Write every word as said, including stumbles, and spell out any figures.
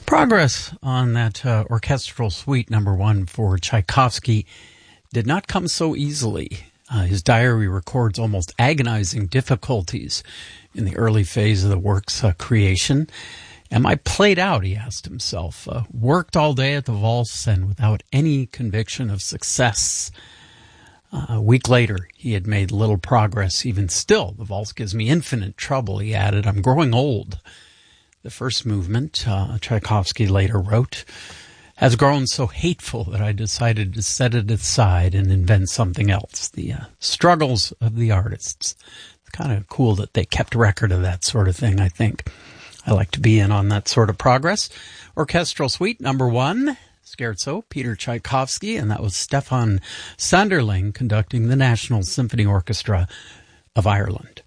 Progress on that uh, orchestral suite number one for Tchaikovsky did not come so easily. Uh, his diary records almost agonizing difficulties in the early phase of the work's uh, creation. Am I played out, he asked himself. Uh, worked all day at the Waltz and without any conviction of success. Uh, a week later, he had made little progress. Even still, the Waltz gives me infinite trouble, he added. I'm growing old. The first movement, uh, Tchaikovsky later wrote, has grown so hateful that I decided to set it aside and invent something else. The uh, struggles of the artists. It's kind of cool that they kept record of that sort of thing, I think. I like to be in on that sort of progress. Orchestral Suite number one, Scherzo, Peter Tchaikovsky, and that was Stefan Sanderling conducting the National Symphony Orchestra of Ireland.